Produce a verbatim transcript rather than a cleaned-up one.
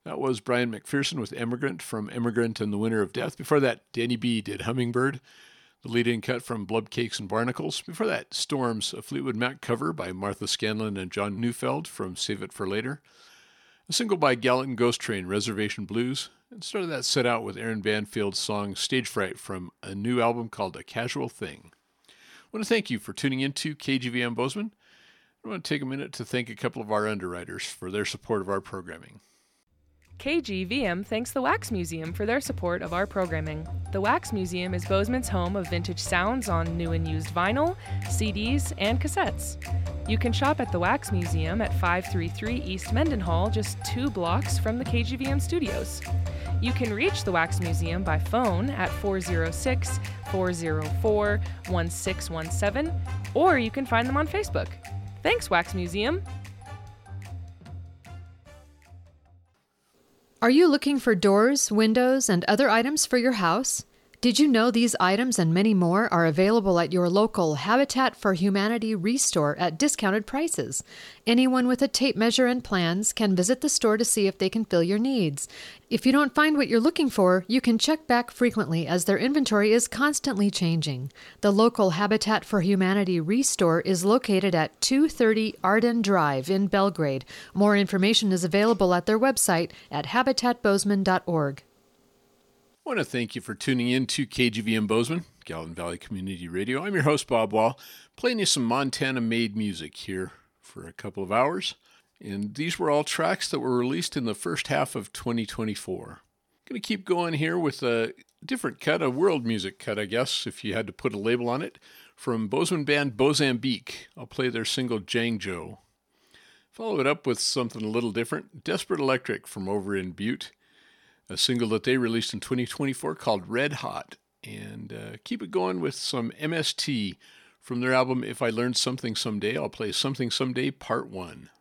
That was Brian McPherson with Emigrant from Emigrant and the Winner of Death. Before that, Danny B did Hummingbird, the lead-in cut from Blub Cakes and Barnacles. Before that, Storms, a Fleetwood Mac cover by Martha Scanlon and John Neufeld from Save It for Later. A single by Gallant and Ghost Train, Reservation Blues. And started that set out with Aaron Banfield's song Stage Fright from a new album called A Casual Thing. I want to thank you for tuning in to K G V M Bozeman. I want to take a minute to thank a couple of our underwriters for their support of our programming. K G V M thanks the Wax Museum for their support of our programming. The Wax Museum is Bozeman's home of vintage sounds on new and used vinyl, C Ds, and cassettes. You can shop at the Wax Museum at five thirty-three East Mendenhall, just two blocks from the K G V M studios. You can reach the Wax Museum by phone at four oh six, four oh four, one six one seven, or you can find them on Facebook. Thanks, Wax Museum! Are you looking for doors, windows, and other items for your house? Did you know these items and many more are available at your local Habitat for Humanity Restore at discounted prices? Anyone with a tape measure and plans can visit the store to see if they can fill your needs. If you don't find what you're looking for, you can check back frequently as their inventory is constantly changing. The local Habitat for Humanity Restore is located at two thirty Arden Drive in Belgrade. More information is available at their website at habitat bozeman dot org. I want to thank you for tuning in to K G V M Bozeman, Gallatin Valley Community Radio. I'm your host, Bob Wall, playing you some Montana-made music here for a couple of hours. And these were all tracks that were released in the first half of twenty twenty-four. I'm going to keep going here with a different cut, a world music cut, I guess, if you had to put a label on it, from Bozeman band Bozambique. I'll play their single Jangjo. Follow it up with something a little different, Desperate Electric from over in Butte. A single that they released in twenty twenty-four called Red Hot. And uh, keep it going with some M S T from their album If I Learned Something Someday. I'll play Something Someday Part one.